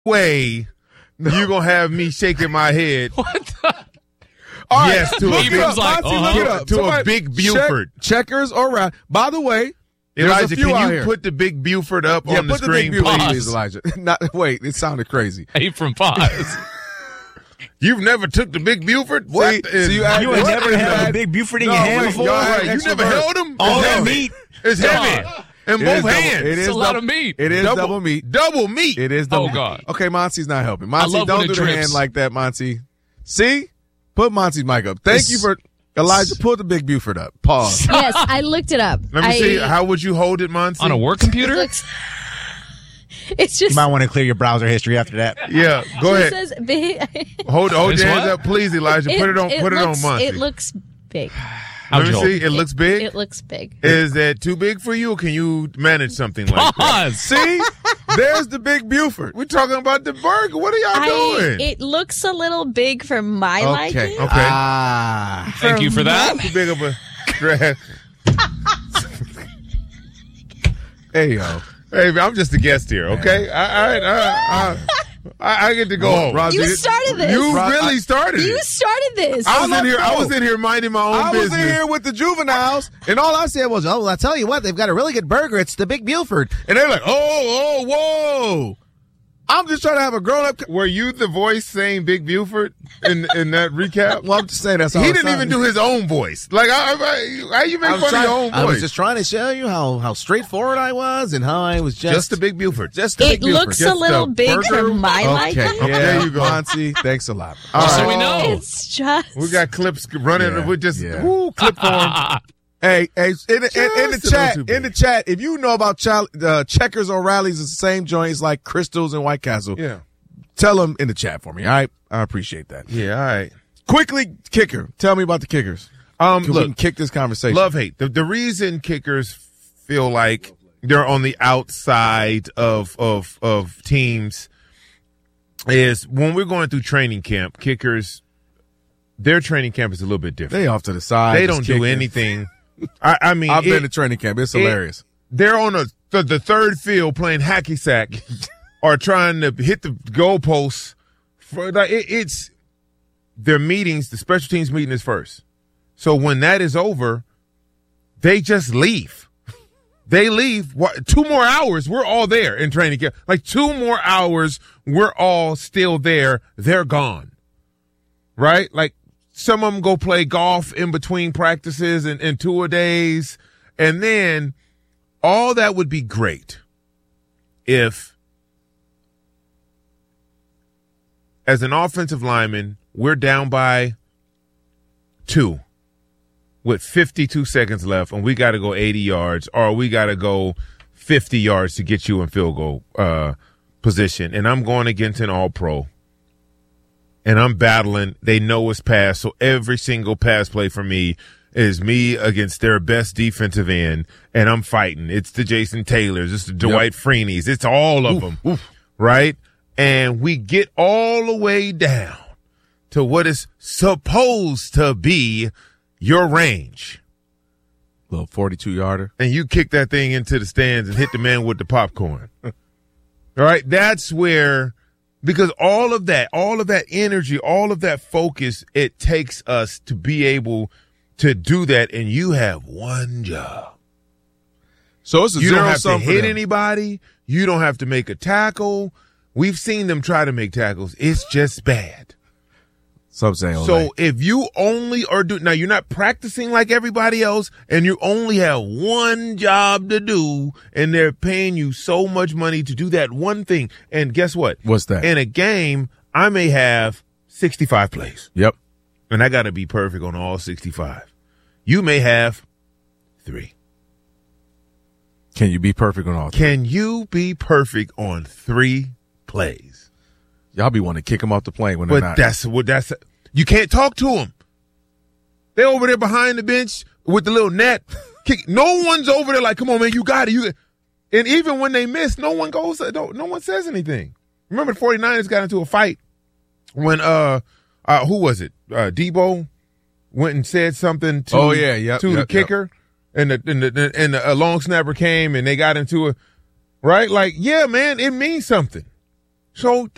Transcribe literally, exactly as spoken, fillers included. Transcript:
way No. you gonna have me shaking my head. What the? All right, Yes, to a look big- it up. like, Monty, uh-huh. look it up. To a Somebody big Buford. Check, checkers or round. By the way, there's Elijah, a few can out you here. put the big Buford up yeah, on the put the screen, big Buford, please? please, Elijah. Not, wait, it sounded crazy. Eight from pause. You've never took the big Buford? What? See, so you add- You ain't what never is had that? a big Buford in No, your hand wait, before? y'all had Right, you extra never bird. held them? All It's that heavy. meat. It's heavy. God. And It both is double- hands. It is It's a lot double- of meat. It is double, double meat. Double meat. It is double Oh, meat. God. Okay, Monty's not helping. Monty, love don't when do it the drips. hand like that, Monty. See? Put Monty's mic up. Thank you for Elijah. Put the big Buford up. Pause. Yes, I looked it up. Let me I, see. How would you hold it, Monty? On a work it computer? looks. It's just. You might want to clear your browser history after that. Yeah, go it ahead. says big. Hold, hold It's your hands what? up, please, Elijah. Put it on. Put looks, it on Monty. It looks big. Let How'd me you hold see. It looks big. It looks big. Is that too big for you, or can you manage something like that? Pause. See? There's the big Buford. We're talking about the burger. What are y'all I, doing? it looks a little big for my Okay. liking. Okay. Ah. Thank you for that. Too big of a drag. Hey, yo. Hey, I'm just a guest here, okay? I, I, I, I, I get to go home. Roger, You started this. You Rob, really I- started You it. started this. I was let in here. I go. was in here minding my own I was business. in here with the juveniles, and all I said was, "Oh, I tell you what, they've got a really good burger. It's the Big Buford." And they're like, "Oh, oh, whoa!" I'm just trying to have a grown-up. Were you the voice saying Big Buford in in that recap? Well, I'm just saying that's all. He I was didn't even trying do his own voice. Like, I, I, how you make I was fun trying- of your own I was voice? just trying to show you how, how straightforward I was and how I was just Just the Big Buford. just the It Big looks Buford. a little the big burger. for my Okay, liking. yeah, There you go. Monty, thanks a lot. All Just so right. we know. It's just. We got clips running. Yeah, We're just yeah. woo, clip form. Hey, hey, in the, in, in the Just a chat, little too in the chat, if you know about Chal- uh, Checkers O'Reilly's, it's the same joints like Crystals and White Castle. Yeah. Tell them in the chat for me. All right, I appreciate that. Yeah. All right. Quickly, kicker. Tell me about the kickers. Um, Can we look, can kick this conversation. love hate. The the reason kickers feel like they're on the outside of of of teams is when we're going through training camp. Kickers, their training camp is a little bit different. They off to the side. They just don't do kicking. anything. I, I mean, I've it- been to training camp. It's hilarious. they're on a the, the third field playing hacky sack or trying to hit the goalposts. For like it, it's their meetings. The special teams meeting is first. So when that is over, they just leave. They leave. What, two more hours, we're all there in training camp. Like two more hours, we're all still there. They're gone. Right? Like some of them go play golf in between practices and, and two a days. And then all that would be great if, as an offensive lineman, we're down by two with fifty-two seconds left, and we got to go eighty yards, or we got to go fifty yards to get you in field goal uh, position. And I'm going against an all-pro, and I'm battling. They know it's pass, so every single pass play for me is me against their best defensive end, and I'm fighting. It's the Jason Taylors, it's the Dwight Freeneys, it's all of them, right? And we get all the way down to what is supposed to be your range. Little forty-two yarder. And you kick that thing into the stands and hit the man with the popcorn. All right, that's where, because all of that, all of that energy, all of that focus, it takes us to be able to do that, and you have one job. So it's a You zero don't have to sum for hit them. anybody. You don't have to make a tackle. We've seen them try to make tackles. It's just bad. Some say, oh, So like, if you only are doing, now you're not practicing like everybody else, and you only have one job to do, and they're paying you so much money to do that one thing. And guess what? What's that? In a game, I may have sixty-five plays, yep. and I got to be perfect on all sixty-five. You may have three. Can you be perfect on all three? Can you be perfect on three plays? Y'all be wanting to kick them off the plane when they're But not. that's what that's. You can't talk to them. They're over there behind the bench with the little net. Kick. No one's over there like, come on, man, you got it. You. And even when they miss, no one goes. No, no one says anything. Remember, the 49ers got into a fight when uh, uh who was it? Uh, Debo went and said something to. Oh, yeah, yep, to yep, the kicker, and the and the and the, a long snapper came and they got into a right. Like, yeah, man, it means something. So